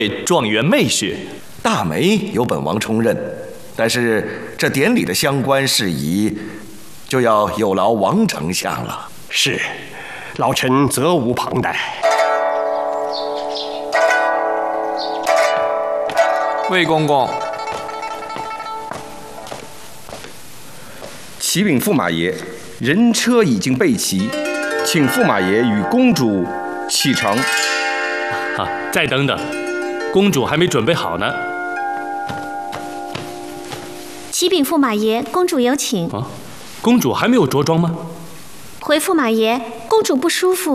状元妹婿。 大媒由本王充任，但是这典礼的相关事宜，就要有劳王丞相了。 是，老臣责无旁贷。 魏公公， 启禀驸马爷，人车已经备齐，请驸马爷与公主启程。 再等等，公主还没准备好呢。 启禀驸马爷，公主有请。 公主还没有着装吗？ 回驸马爷，公主不舒服。